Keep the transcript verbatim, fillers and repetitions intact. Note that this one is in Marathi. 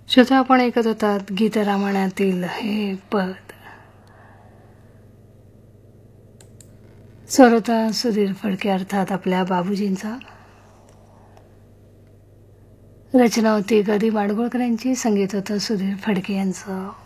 श्रोता, आपण ऐकत होतात गीत रामायणातील हे पद. स्वर होता सुधीर फडके अर्थात आपल्या बाबूजींचा. रचना होती गदी माडगुळकर यांची, संगीत होतं सुधीर फडके यांचं.